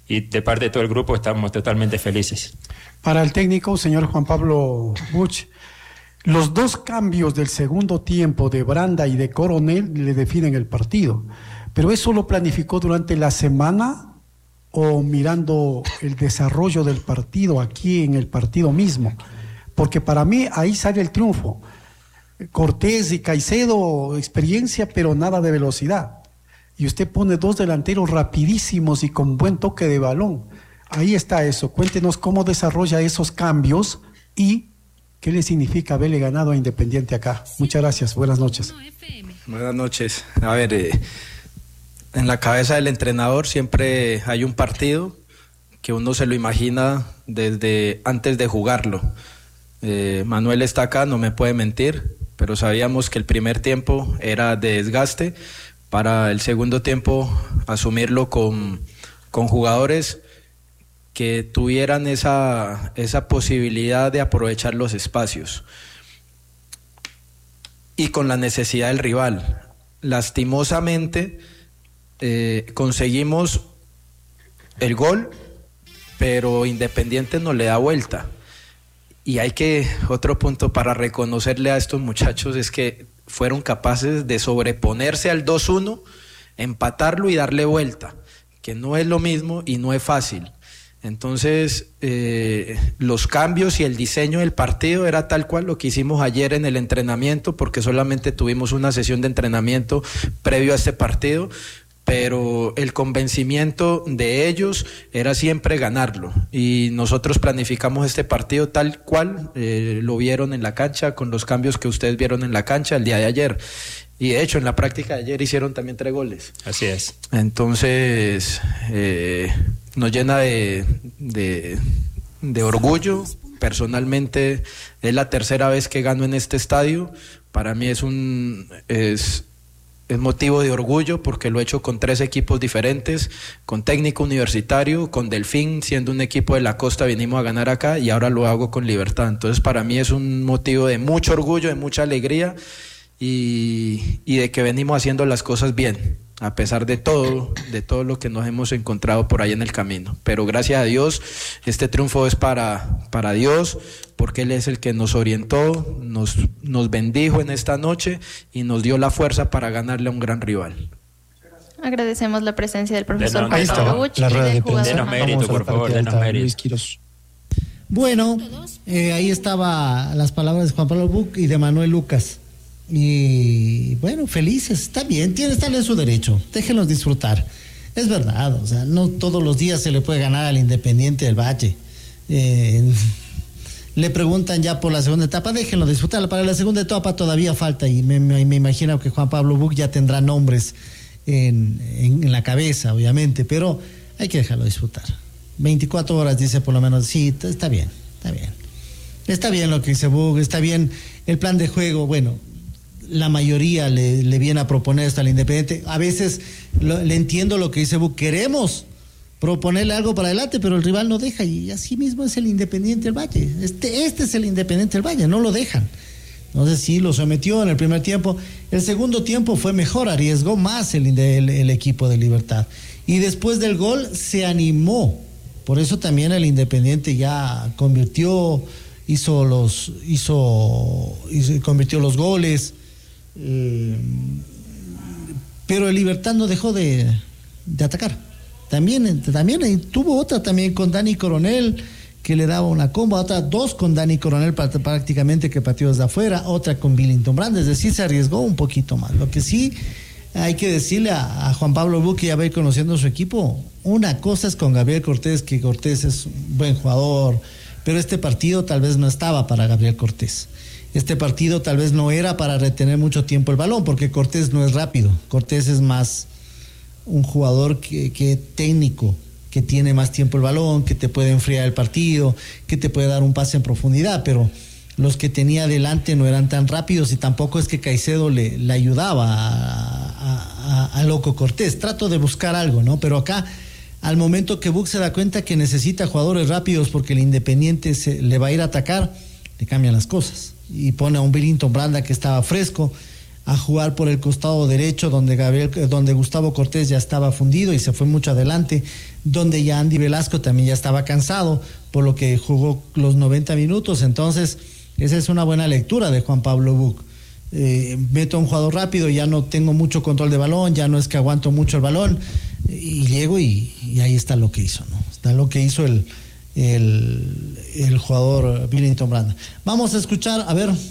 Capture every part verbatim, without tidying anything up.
y de parte de todo el grupo estamos totalmente felices. Para el técnico, señor Juan Pablo Buch, los dos cambios del segundo tiempo de Branda y de Coronel le definen el partido, pero ¿eso lo planificó durante la semana o mirando el desarrollo del partido aquí en el partido mismo? Porque para mí ahí sale el triunfo. Cortés y Caicedo, experiencia, pero nada de velocidad. Y usted pone dos delanteros rapidísimos y con buen toque de balón. Ahí está eso. Cuéntenos cómo desarrolla esos cambios y qué le significa haberle ganado a Independiente acá. Muchas gracias. Buenas noches. Buenas noches. A ver, eh, en la cabeza del entrenador siempre hay un partido que uno se lo imagina desde antes de jugarlo. Eh, Manuel está acá, no me puede mentir, pero sabíamos que el primer tiempo era de desgaste para el segundo tiempo asumirlo con, con jugadores que tuvieran esa, esa posibilidad de aprovechar los espacios y con la necesidad del rival. Lastimosamente eh, conseguimos el gol, pero Independiente no le da vuelta. Y hay que, otro punto para reconocerle a estos muchachos es que fueron capaces de sobreponerse al dos uno, empatarlo y darle vuelta, que no es lo mismo y no es fácil. Entonces, eh, los cambios y el diseño del partido era tal cual lo que hicimos ayer en el entrenamiento, porque solamente tuvimos una sesión de entrenamiento previo a este partido, pero el convencimiento de ellos era siempre ganarlo, y nosotros planificamos este partido tal cual eh, lo vieron en la cancha, con los cambios que ustedes vieron en la cancha el día de ayer. Y de hecho, en la práctica de ayer hicieron también tres goles. Así es. Entonces, eh, nos llena de, de, de orgullo. Personalmente, es la tercera vez que gano en este estadio. Para mí es un es, es motivo de orgullo porque lo he hecho con tres equipos diferentes, con Técnico Universitario, con Delfín, siendo un equipo de la costa, vinimos a ganar acá, y ahora lo hago con Libertad. Entonces, para mí es un motivo de mucho orgullo, de mucha alegría. Y, y de que venimos haciendo las cosas bien, a pesar de todo, de todo lo que nos hemos encontrado por ahí en el camino. Pero gracias a Dios, este triunfo es para, para Dios, porque Él es el que nos orientó, nos, nos bendijo en esta noche y nos dio la fuerza para ganarle a un gran rival. Agradecemos la presencia del profesor Ahí está, Buch la y rueda del de prensa. jugador. Denos mérito, por favor, denos mérito. Bueno, eh, ahí estaba las palabras de Juan Pablo Buch y de Manuel Lucas. Y bueno, felices, está bien, tiene, están en su derecho, déjenlos disfrutar. Es verdad, o sea, no todos los días se le puede ganar al Independiente del Valle. Eh, le preguntan ya por la segunda etapa, déjenlo disfrutar. Para la segunda etapa todavía falta, y me, me, me imagino que Juan Pablo Buch ya tendrá nombres en, en, en la cabeza, obviamente, pero hay que dejarlo disfrutar. veinticuatro horas, dice por lo menos, sí, está bien, está bien. Está bien lo que dice Buch, está bien el plan de juego, bueno. La mayoría le, le viene a proponer esto al Independiente. A veces lo, le entiendo lo que dice Buch, queremos proponerle algo para adelante, pero el rival no deja, y así mismo es el Independiente del Valle. Este, este es el Independiente del Valle, no lo dejan. Entonces sí, lo sometió en el primer tiempo. El segundo tiempo fue mejor, arriesgó más el, el, el equipo de Libertad. Y después del gol se animó. Por eso también el Independiente ya convirtió, hizo los, hizo, hizo convirtió los goles. Eh, pero el Libertad no dejó de, de atacar. También, también tuvo otra también con Dani Coronel, que le daba una comba, otra dos con Dani Coronel prácticamente, que pateó desde afuera, otra con Billington Brand, es decir, se arriesgó un poquito más. Lo que sí hay que decirle a, a Juan Pablo Buch, que ya va a ir conociendo a su equipo, una cosa es con Gabriel Cortés, que Cortés es un buen jugador, pero este partido tal vez no estaba para Gabriel Cortés. Este partido tal vez no era para retener mucho tiempo el balón, porque Cortés no es rápido. Cortés es más un jugador que, que técnico, que tiene más tiempo el balón, que te puede enfriar el partido, que te puede dar un pase en profundidad, pero los que tenía adelante no eran tan rápidos, y tampoco es que Caicedo le, le ayudaba a, a, a, a Loco Cortés. Trato de buscar algo, ¿no? Pero acá, al momento que Buch se da cuenta que necesita jugadores rápidos porque el Independiente se, le va a ir a atacar, le cambian las cosas y pone a un Billington Branda que estaba fresco, a jugar por el costado derecho, donde Gabriel, donde Gustavo Cortés ya estaba fundido y se fue mucho adelante, donde ya Andy Velasco también ya estaba cansado, por lo que jugó los noventa minutos. Entonces, esa es una buena lectura de Juan Pablo Buch. Eh, meto a un jugador rápido, ya no tengo mucho control de balón, ya no es que aguanto mucho el balón, y llego y, y ahí está lo que hizo, ¿no? Está lo que hizo el, el, el jugador Billington Branda. Vamos a escuchar, a ver,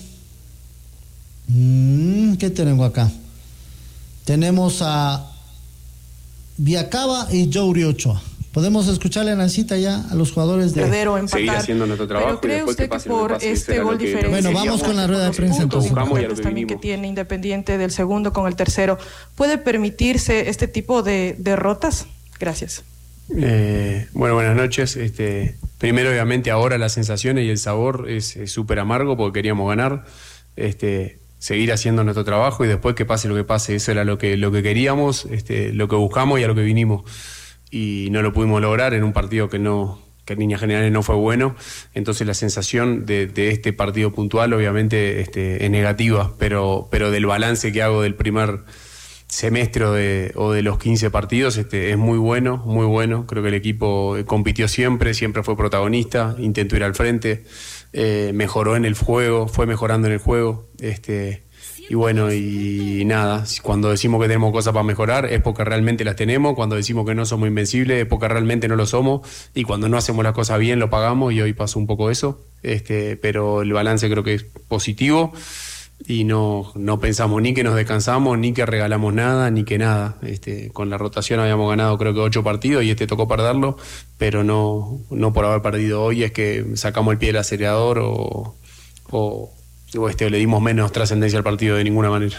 mm, ¿qué tenemos acá? Tenemos a Viacaba y Jouri Ochoa. Podemos escucharle, Nancita, ya a los jugadores de seguir haciendo nuestro trabajo. Pero ¿cree usted que, que por pase, este gol diferente? Bueno, vamos con la rueda de prensa entonces. Los también que tiene Independiente del segundo con el tercero, ¿puede permitirse este tipo de derrotas? Gracias. Eh, bueno, buenas noches. Este, primero, obviamente, ahora las sensaciones y el sabor es súper amargo porque queríamos ganar. Este, seguir haciendo nuestro trabajo y después que pase lo que pase. Eso era lo que, lo que queríamos, este, lo que buscamos y a lo que vinimos. Y no lo pudimos lograr en un partido que no que en líneas generales no fue bueno. Entonces la sensación de, de este partido puntual obviamente este, es negativa, pero, pero del balance que hago del primer semestre o de, o de los quince partidos este, es muy bueno, muy bueno. Creo que el equipo compitió siempre, siempre fue protagonista, intentó ir al frente, eh, mejoró en el juego, fue mejorando en el juego. Este, Y bueno, y nada, cuando decimos que tenemos cosas para mejorar es porque realmente las tenemos, cuando decimos que no somos invencibles es porque realmente no lo somos, y cuando no hacemos las cosas bien lo pagamos, y hoy pasó un poco eso, este, pero el balance creo que es positivo y no, no pensamos ni que nos descansamos, ni que regalamos nada, ni que nada. Este, con la rotación habíamos ganado creo que ocho partidos y este tocó perderlo, pero no, no por haber perdido hoy es que sacamos el pie del acelerador o... o o este, le dimos menos trascendencia al partido de ninguna manera.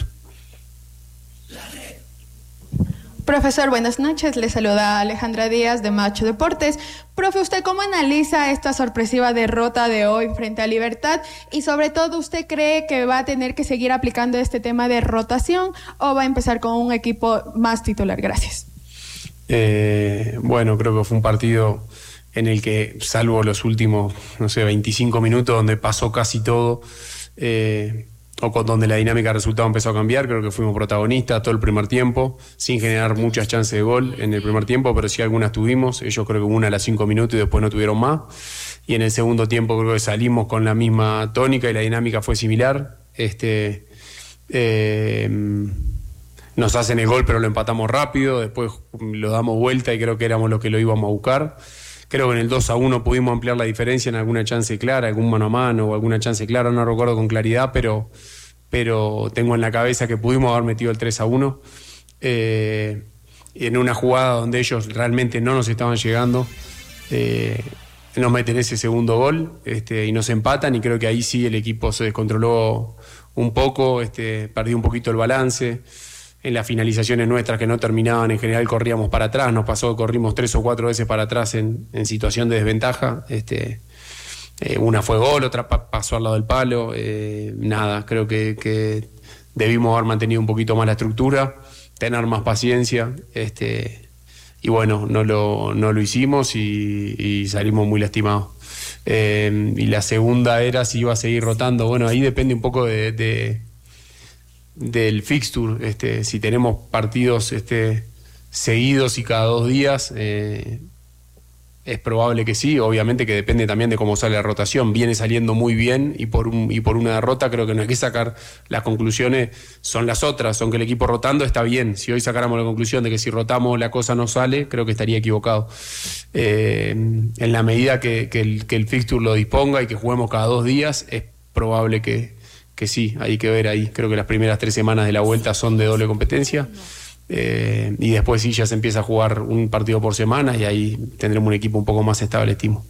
Profesor, buenas noches. Le saluda Alejandra Díaz de Macho Deportes. Profe, ¿usted cómo analiza esta sorpresiva derrota de hoy frente a Libertad? Y sobre todo, ¿usted cree que va a tener que seguir aplicando este tema de rotación o va a empezar con un equipo más titular? Gracias. Eh, bueno, creo que fue un partido en el que, salvo los últimos, no sé, veinticinco minutos donde pasó casi todo, Eh, o con donde la dinámica de resultado empezó a cambiar, creo que fuimos protagonistas todo el primer tiempo, sin generar muchas chances de gol en el primer tiempo, pero sí algunas tuvimos. Ellos creo que una a las cinco minutos y después no tuvieron más, y en el segundo tiempo creo que salimos con la misma tónica y la dinámica fue similar. Este, eh, nos hacen el gol pero lo empatamos rápido, después lo damos vuelta y creo que éramos los que lo íbamos a buscar. Creo que en el dos a uno pudimos ampliar la diferencia en alguna chance clara, algún mano a mano o alguna chance clara, no recuerdo con claridad, pero, pero tengo en la cabeza que pudimos haber metido el tres a uno. Eh, en una jugada donde ellos realmente no nos estaban llegando, eh, nos meten ese segundo gol este, y nos empatan, y creo que ahí sí el equipo se descontroló un poco, este, perdió un poquito el balance. En las finalizaciones nuestras que no terminaban, en general corríamos para atrás, nos pasó que corrimos tres o cuatro veces para atrás en, en situación de desventaja. Este, eh, una fue gol, otra pa- pasó al lado del palo. Eh, nada, creo que, que debimos haber mantenido un poquito más la estructura, tener más paciencia. Este, y bueno, no lo, no lo hicimos y, y salimos muy lastimados. Eh, y la segunda era si iba a seguir rotando. Bueno, ahí depende un poco de... de del fixture, este, si tenemos partidos este, seguidos y cada dos días, eh, es probable que sí. Obviamente que depende también de cómo sale la rotación. Viene saliendo muy bien y por, un, y por una derrota creo que no hay que sacar las conclusiones, son las otras, son que el equipo rotando está bien. Si hoy sacáramos la conclusión de que si rotamos la cosa no sale, creo que estaría equivocado. Eh, en la medida que, que, el, que el fixture lo disponga y que juguemos cada dos días, es probable que que sí, hay que ver ahí. Creo que las primeras tres semanas de la vuelta son de doble competencia, eh, y después sí ya se empieza a jugar un partido por semana y ahí tendremos un equipo un poco más estable, estimo.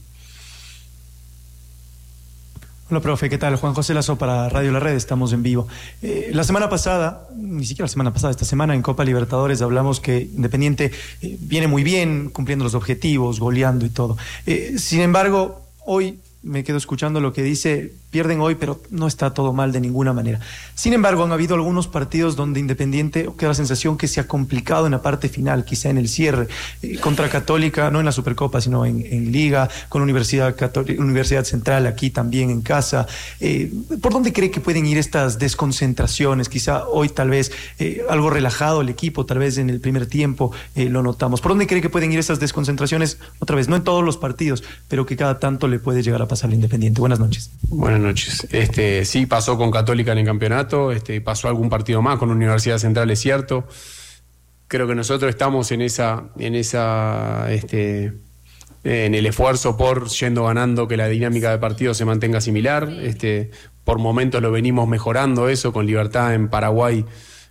Hola, profe, ¿qué tal? Juan José Lazo para Radio La Red, estamos en vivo. Eh, la semana pasada, ni siquiera la semana pasada, esta semana en Copa Libertadores hablamos que Independiente eh, viene muy bien, cumpliendo los objetivos, goleando y todo. Eh, sin embargo, hoy me quedo escuchando lo que dice, pierden hoy, pero no está todo mal de ninguna manera. Sin embargo, han habido algunos partidos donde Independiente queda la sensación que se ha complicado en la parte final, quizá en el cierre, eh, contra Católica, no en la Supercopa, sino en, en Liga, con Universidad Católica, Universidad Central, aquí también en casa. Eh, ¿Por dónde cree que pueden ir estas desconcentraciones? Quizá hoy tal vez eh, algo relajado el equipo, tal vez en el primer tiempo eh, lo notamos. ¿Por dónde cree que pueden ir estas desconcentraciones? Otra vez, no en todos los partidos, pero que cada tanto le puede llegar a pasar al Independiente. Buenas noches. Buenas noches. Este, sí, pasó con Católica en el campeonato, este, pasó algún partido más con Universidad Central, es cierto. Creo que nosotros estamos en esa, en esa, este, en el esfuerzo por, yendo ganando, que la dinámica de partido se mantenga similar. Este, por momentos lo venimos mejorando eso, con Libertad en Paraguay.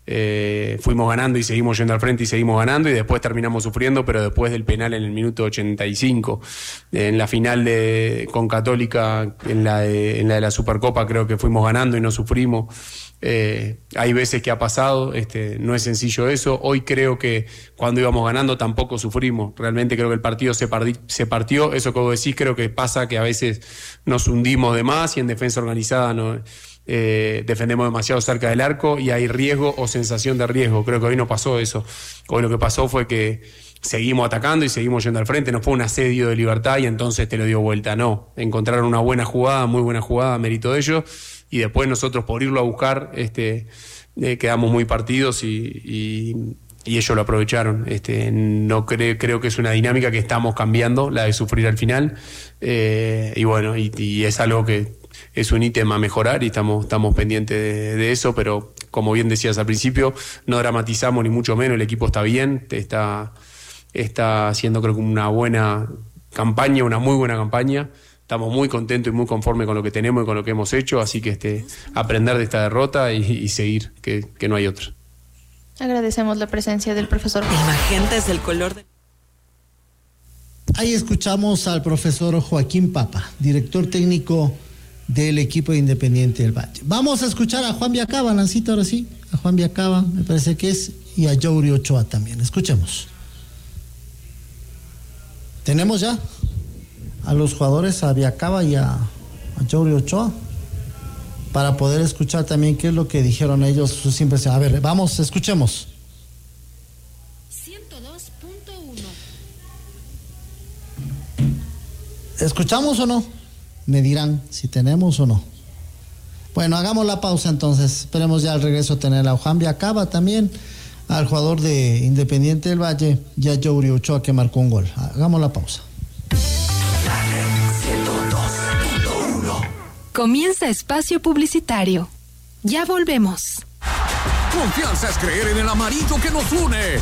Eh, fuimos ganando y seguimos yendo al frente y seguimos ganando, y después terminamos sufriendo, pero después del penal en el minuto ochenta y cinco. En la final de, con Católica, en la de, en la de la Supercopa, creo que fuimos ganando y no sufrimos. Eh, hay veces que ha pasado, este, no es sencillo eso. Hoy creo que cuando íbamos ganando tampoco sufrimos. Realmente creo que el partido se, parti, se partió. Eso que vos decís, creo que pasa que a veces nos hundimos de más y en defensa organizada no... Eh, defendemos demasiado cerca del arco y hay riesgo o sensación de riesgo. Creo que hoy no pasó eso. Hoy lo que pasó fue que seguimos atacando y seguimos yendo al frente. No fue un asedio de Libertad y entonces te lo dio vuelta. No, encontraron una buena jugada, muy buena jugada, mérito de ellos, y después nosotros por irlo a buscar este, eh, quedamos muy partidos y, y, y ellos lo aprovecharon. Este, no creo, creo que es una dinámica que estamos cambiando, la de sufrir al final, eh, y bueno, y, y es algo que es un ítem a mejorar y estamos, estamos pendientes de, de eso, pero como bien decías al principio, no dramatizamos ni mucho menos, el equipo está bien, está, está haciendo creo que una buena campaña, una muy buena campaña, estamos muy contentos y muy conformes con lo que tenemos y con lo que hemos hecho, así que este, aprender de esta derrota y, y seguir, que, que no hay otra. Agradecemos la presencia del profesor. El magenta es el color de... Ahí escuchamos al profesor Joaquín Papa, director técnico del equipo de Independiente del Valle. Vamos a escuchar a Juan Viacaba, Nancita, ahora sí, a Juan Viacaba, me parece que es, y a Youri Ochoa también. Escuchemos. Tenemos ya a los jugadores, a Viacaba y a, a Youri Ochoa, para poder escuchar también qué es lo que dijeron ellos, sus impresiones. A ver, vamos, escuchemos. ciento dos punto uno. ¿Escuchamos o no? Me dirán si tenemos o no. Bueno, hagamos la pausa entonces. Esperemos ya al regreso tener a Juan Viacaba también, al jugador de Independiente del Valle, y a Youri Ochoa, que marcó un gol. Hagamos la pausa. Comienza espacio publicitario. Ya volvemos. Confianza es creer en el amarillo que nos une.